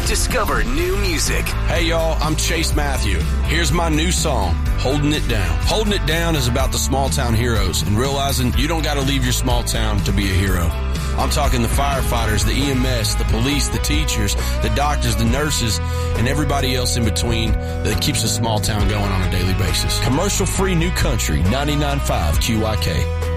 Discover new music. Hey y'all, I'm Chase Matthew. Here's my new song, Holding It Down. Holding It Down is about the small town heroes and realizing you don't got to leave your small town to be a hero. I'm talking the firefighters, the EMS, the police, the teachers, the doctors, the nurses, and everybody else in between that keeps a small town going on a daily basis. Commercial-free New Country, 99.5 QYK.